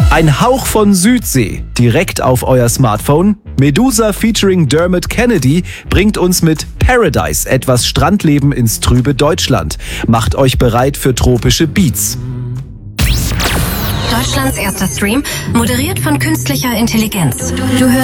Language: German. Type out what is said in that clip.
Ein Hauch von Südsee, direkt auf euer Smartphone. Medusa featuring Dermot Kennedy bringt uns mit Paradise etwas Strandleben ins trübe Deutschland. Macht euch bereit für tropische Beats. Deutschlands erster Stream, moderiert von künstlicher Intelligenz. Du hörst